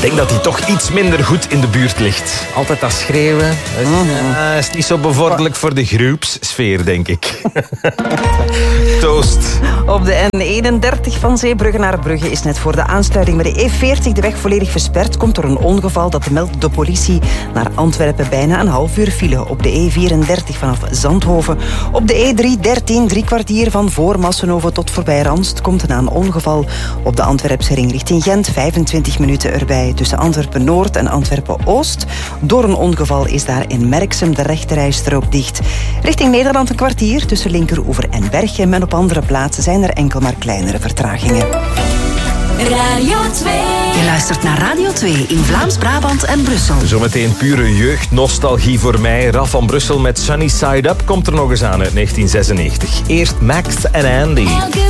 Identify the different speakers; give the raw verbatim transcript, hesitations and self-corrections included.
Speaker 1: Ik denk dat hij toch iets minder goed in de buurt ligt. Altijd dat schreeuwen. Dat is, uh, is niet zo bevorderlijk voor de groepssfeer, denk ik. Toast.
Speaker 2: Op de N eenendertig van Zeebrugge naar Brugge is net voor de aansluiting met de E veertig de weg volledig versperd. Komt door een ongeval, dat meldt de politie. Naar Antwerpen bijna een half uur file. Op de E vierendertig vanaf Zandhoven. Op de E driehonderddertien drie kwartier van voor Massenhoven tot voorbij Ranst komt na een ongeval. Op de Antwerpse ring richting Gent vijfentwintig minuten erbij. Tussen Antwerpen-Noord en Antwerpen-Oost. Door een ongeval is daar in Merksem de rechterrijstrook dicht. Richting Nederland een kwartier tussen Linkeroever en Berchem. En op andere plaatsen zijn er enkel maar kleinere vertragingen.
Speaker 3: Radio twee.
Speaker 4: Je luistert naar Radio twee in Vlaams-Brabant en Brussel.
Speaker 1: Zometeen pure jeugdnostalgie voor mij. Raf van Brussel met Sunny Side Up komt er nog eens aan uit negentien zesennegentig. Eerst Max en Andy.
Speaker 3: Elke